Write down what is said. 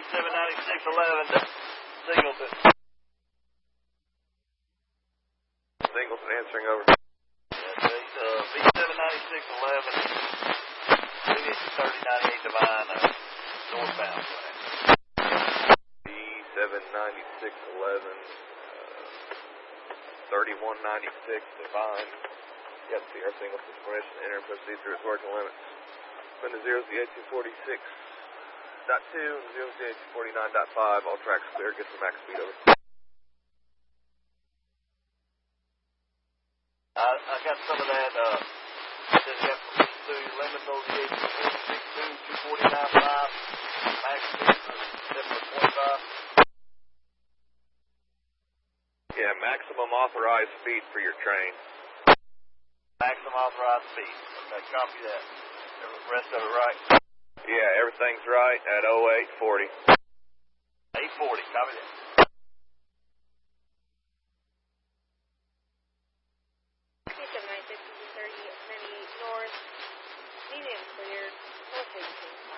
B79611, Singleton. Singleton answering over. B79611, Unit 3098 Divine, northbound. B79611, 3196 Divine. Got Sierra Singleton permission to enter and proceed through its working limits. From the 0Z8246.2 and 0Z8249.5, all tracks clear. Get to max speed over. I got some of that, just got permission to limit those 8246.2, 249.5, max speed for 725. Yeah, maximum authorized speed for your train. Maximum authorized speed. Okay, copy that. The rest of it right? Yeah, everything's right at 0840. 840, copy that. B796 is 3098 north. Medium cleared. 416.